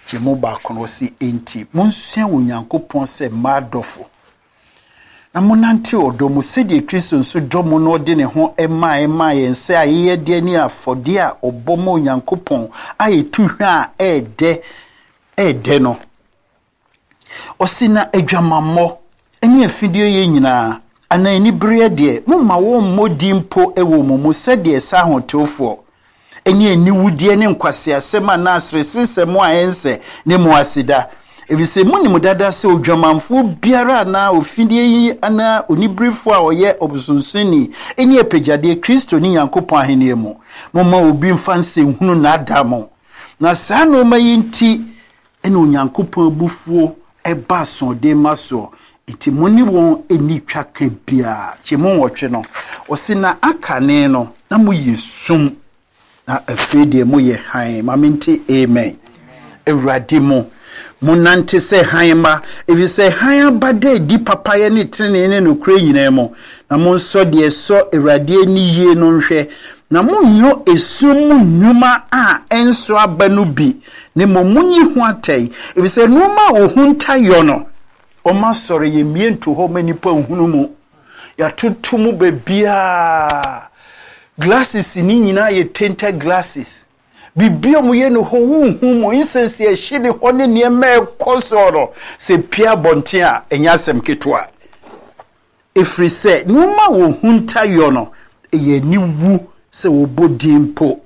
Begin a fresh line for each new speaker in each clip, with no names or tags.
Chemo ba kono si enti monsua Onyankopɔn se madofo na monante odo mo sedi Kristo nso domo no de ne ho ema yense ayeye de ani afode a obomo Onyankopɔn ayetu hwa a ede no osina adwamammo eni afidie ye nyina ana eni bere de mumma wo mmodi mpo ewo mumu sedi sa hotofo eni eni wudie ne nkwase asema na asresresem a ense ne mo asida ebise munim dada se odwamanfo biara na ofidie yi ana onibrifo a oye obusunsuni eni epejade Kristo ni Nyankopɔn ahene mu momma obi mfanse hunu na adamo na saa no mayinti eni Onyankopɔn bufuo eba so de maso iti muni won eni twaka bia chemu wotwe no osina akane no na mo yesum na afede mo ye han mamenti amen ewrade mo munante se hanma ebi se han bade di papaye ne trene ne nokure nyina mo na mo nso de so ewrade ni yie no nhwe na mo nyo esum nnwuma a enso abanu bi ne mo munyi ho atai ebi se numa ohunta yo no o ma sore ye miento ho manipa nhunu mu ya tutumu bebia glasses ni nyina ye tinted glasses bibia mu ye no ho hu mo insense ye hide ho ne ne ma ekosoro se pia bonte a enyasem ketwa efri se numa wo hunta yo no ye ni wu se wo bodimpo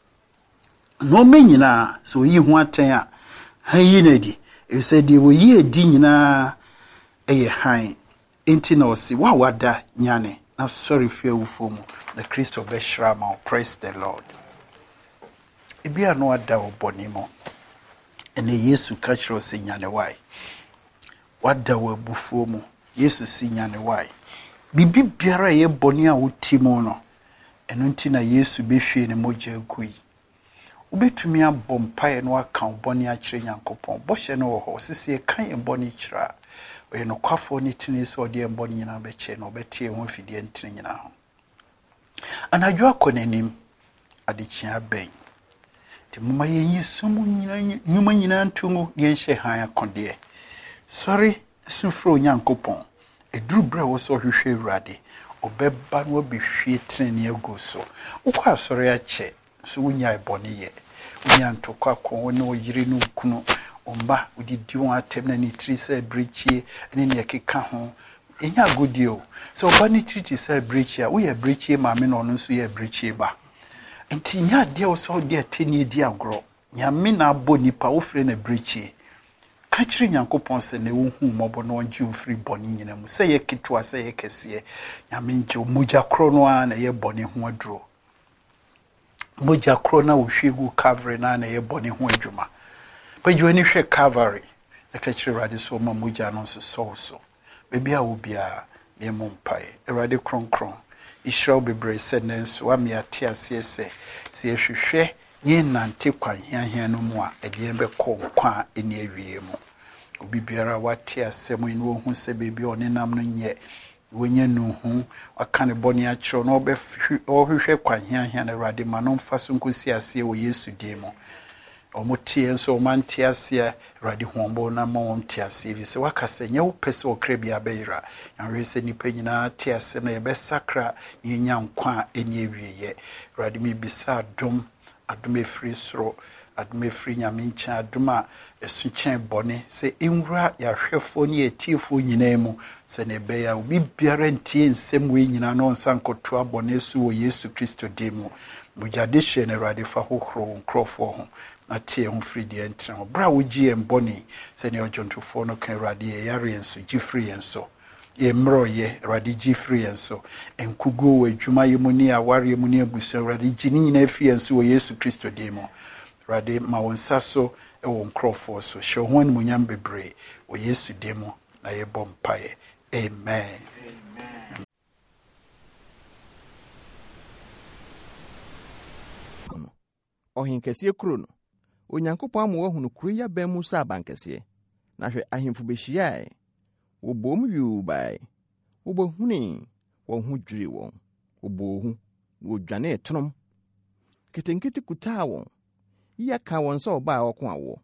no me nyina so yi ho aten a han yi na di e se de wo yi edi nyina eye han enti na osi wa wada nyane na sorry fear ufomu the Christ of Beshrama. Praise the Lord. Ebia no ada obonimo ene Yesu kachiro se nyane wai wada wa bufuo mu Yesu si nyane wai bibi biara ye boni a wotimo no eno nti na Yesu behwe ne moja akui ubetumi abompae no aka oboni a kire Nyankopɔn bohye no wo ho sisi kan eboni kira we no kwafo ni tini so de eboni nyina beche no betie ho fidie ntini nyina ho anadwo akonanim adechia ben ti mama yenyi sumu nyuma nyina ntungu yenhye han akode sorry sufro Nyankopɔn eduru bra wo so hwehwe Awurade obeba no behwie trene agu so ukwa sorry ache so wunya ebone ye wunya ntokwa ko ne oyire no kunu omba udidi won atem na ni tri se breachie ne ne keka ho enya godio so oba ni tri se breachie a wo ye breachie ma me no no so ye breachie ba enti nya de wo so de ateni di agro nya me na abo nipa wo fre na breachie ka kire Nyankopɔn se ne wo hu mobo no onje ofri boni nyina mu se ye kitwa se ye kese nya me nje moja kro no a na ye boni ho aduro moja kro na wo hwegu Calvary na ye boni ho adwuma Pajo ni hwe Calvary na ka kire Awurade so ma moja no so bebi a wo bia ne mompae Awurade kronkron Israel bebre se nenso wa me ate ase se ehwehwe ye nante kwan hiahia no mu a ede be kɔ nkwa eni awie mu obi biara wate asem ni wo hu se bebi one nam no nye wonye no hu aka ne bɔne akiro no obehwehwe kwan hiahia na Awurade ma no mfa so nkosi ase wo Yesu din mu omutie nso omantie ase Awurade hombo na ma wontie ase bi se wakase nye wo pese okra bia beyira na se nipa nyina tie ase na yebesakra yenya nkwa eni awieye Awurade mi bisa adom efri soro adom efri nyamincha adom a esuchen bɔne se enwura yahwefo ne etiefo nyina mu se ne beya obi biara ntie nsem we nyina no nsankoto abɔne so wo Yesu Kristo din mu bujade hye na Awurade fa hohoro nkrofo ho na tie ho fridi entra bra wo gie mbɔne se ne ojontofo no kan Awurade ye yare enso gifri enso ye mro ye Awurade gifri enso enkugo wo adwuma ye mu ni aware mu ni abusu Awurade gini nyina afi enso wo Yesu Kristo din mu Awurade ma wonsa so ewo nkrofo so hye ho animunyam bebre wo Yesu din mu na ye bompae amen.
Ohinkese kuro no Onyankopɔn amu hunu kuro ya ban mu sa bankese na hwe ahemfo behyiae wo bom yu bai wo bohuni wo hu dwiri won wo bohu wo dwane etnom ketenkete kutaa won ya ka won so ba woko awo